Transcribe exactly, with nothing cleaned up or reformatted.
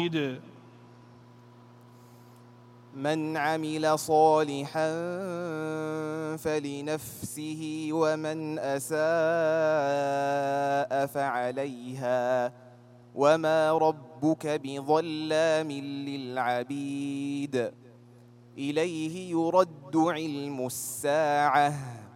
الحميد. من عمل صالحا فلنفسه ومن أساء فعليها وما ربك بظلام للعبيد. إليه يرد علم الساعة